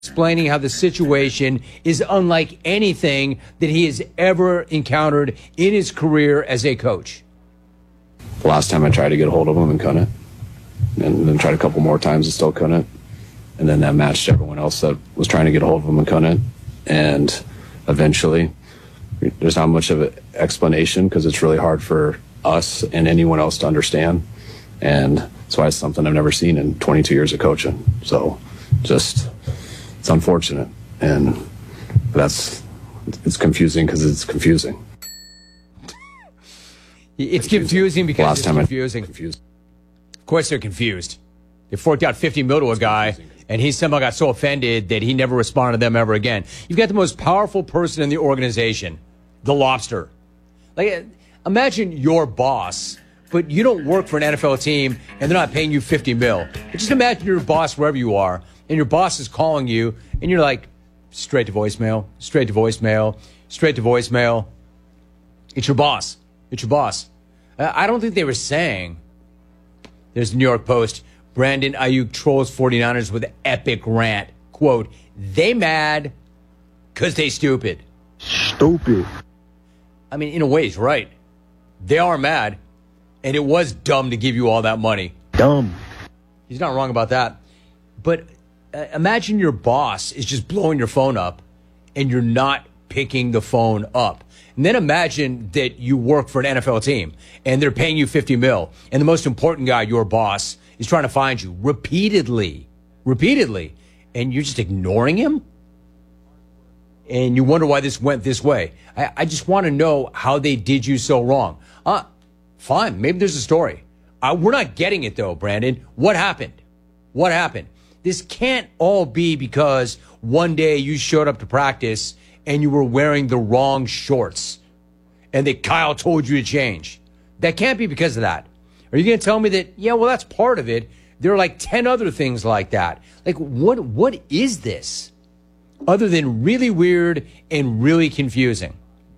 explaining how the situation is unlike anything that he has ever encountered in his career as a coach. The last time I tried to get a hold of him and couldn't. And then tried a couple more times and still couldn't. And then that matched everyone else that was trying to get a hold of him and couldn't. And eventually, there's not much of an explanation because it's really hard for us and anyone else to understand. And that's why it's something I've never seen in 22 years of coaching. So just, it's unfortunate. And it's confusing because it's confusing. It's confusing because last it's time confusing. Of course they're confused. They forked out $50 million to a guy, and he somehow got so offended that he never responded to them ever again. You've got the most powerful person in the organization, the Lobster. Like, imagine your boss, but you don't work for an NFL team, and they're not paying you $50 million. But just imagine you're a boss wherever you are, and your boss is calling you, and you're like, straight to voicemail, straight to voicemail, straight to voicemail. It's your boss. It's your boss. I don't think they were saying, there's the New York Post, Brandon Ayuk trolls 49ers with epic rant. Quote, they mad because they stupid. Stupid. I mean, in a way, he's right. They are mad, and it was dumb to give you all that money. Dumb. He's not wrong about that. But imagine your boss is just blowing your phone up, and you're not picking the phone up. And then imagine that you work for an NFL team and they're paying you $50 million. And the most important guy, your boss, is trying to find you repeatedly. And you're just ignoring him. And you wonder why this went this way. I just want to know how they did you so wrong. Fine. Maybe there's a story. We're not getting it though, Brandon. What happened? What happened? This can't all be because one day you showed up to practice and you were wearing the wrong shorts and that Kyle told you to change. That can't be because of that. Are you going to tell me that, yeah, well, that's part of it. There are like 10 other things like that. Like, what is this other than really weird and really confusing?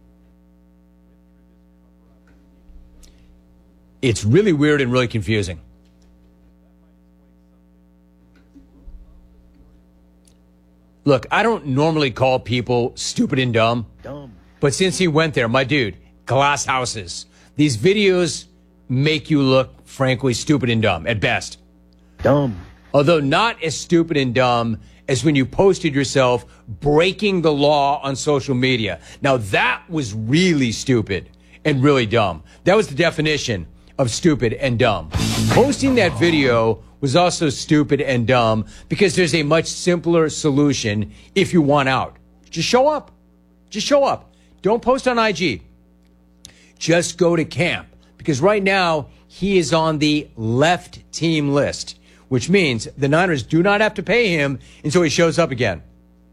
It's really weird and really confusing. Look, I don't normally call people stupid and dumb. But since he went there, my dude, glass houses. These videos make you look, frankly, stupid and dumb at best. Dumb. Although not as stupid and dumb as when you posted yourself breaking the law on social media. Now, that was really stupid and really dumb. That was the definition of stupid and dumb. Posting that video was also stupid and dumb because there's a much simpler solution if you want out. Just show up. Just show up. Don't post on IG. Just go to camp because right now he is on the left team list, which means the Niners do not have to pay him until he shows up again.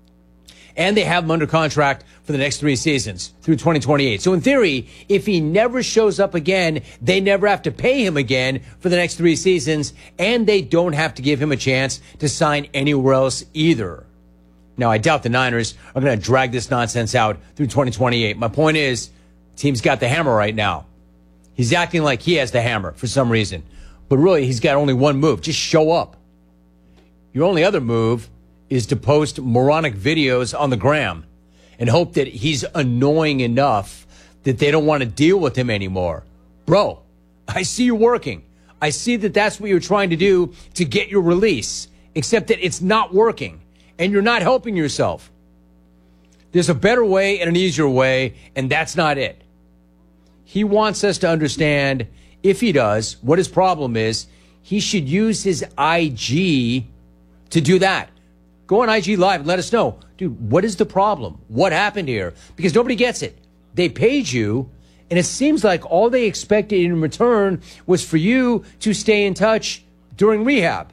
And they have him under contract for the next 3 seasons through 2028. So in theory, if he never shows up again, they never have to pay him again for the next 3 seasons, and they don't have to give him a chance to sign anywhere else either. Now, I doubt the Niners are going to drag this nonsense out through 2028. My point is, the team's got the hammer right now. He's acting like he has the hammer for some reason. But really, he's got only one move. Just show up. Your only other move is to post moronic videos on the gram and hope that he's annoying enough that they don't want to deal with him anymore. Bro, I see you working. I see that that's what you're trying to do to get your release, except that it's not working and you're not helping yourself. There's a better way and an easier way, and that's not it. He wants us to understand, if he does, what his problem is. He should use his IG to do that. Go on IG Live and let us know. Dude, what is the problem? What happened here? Because nobody gets it. They paid you, and it seems like all they expected in return was for you to stay in touch during rehab.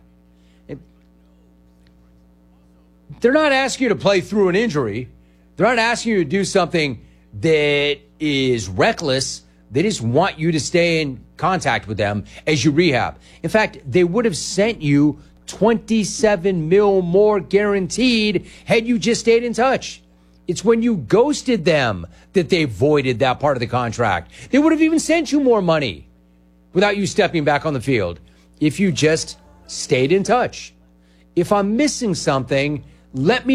They're not asking you to play through an injury. They're not asking you to do something that is reckless. They just want you to stay in contact with them as you rehab. In fact, they would have sent you $27 million more guaranteed had you just stayed in touch. It's when you ghosted them that they voided that part of the contract. They would have even sent you more money without you stepping back on the field if you just stayed in touch. If I'm missing something, let me